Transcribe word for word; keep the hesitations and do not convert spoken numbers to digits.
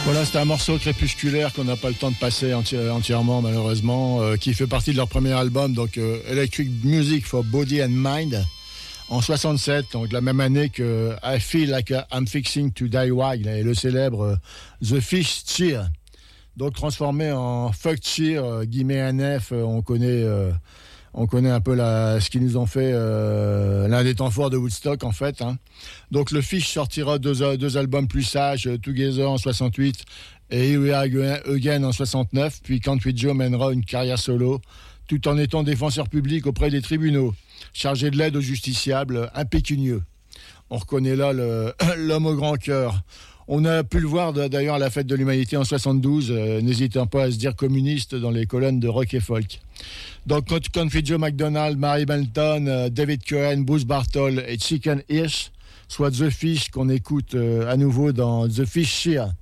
Voilà, c'était un morceau crépusculaire qu'on n'a pas le temps de passer enti- entièrement, malheureusement, euh, qui fait partie de leur premier album, donc euh, Electric Music for Body and Mind, en soixante-sept, donc la même année que I Feel Like I'm Fixing to Die Wild, et le célèbre euh, The Fish Cheer. Donc transformé en Fuck Cheer, euh, guillemets N F, euh, on connaît... Euh, On connaît un peu la, ce qu'ils nous ont fait, euh, l'un des temps forts de Woodstock, en fait. Hein. Donc, le Fish sortira deux, deux albums plus sages, Together en soixante-huit et Here We Are Again en soixante-neuf. Puis, Country Joe mènera une carrière solo, tout en étant défenseur public auprès des tribunaux, chargé de l'aide aux justiciables impécunieux. On reconnaît là le, l'homme au grand cœur. On a pu le voir d'ailleurs à la fête de l'humanité en soixante-douze, euh, n'hésitant pas à se dire communiste dans les colonnes de rock et folk. Donc, Country Joe McDonald, Mary Melton, euh, David Cohen, Bruce Bartle et Chicken Hirsch, soit The Fish qu'on écoute euh, à nouveau dans The Fish Cheer.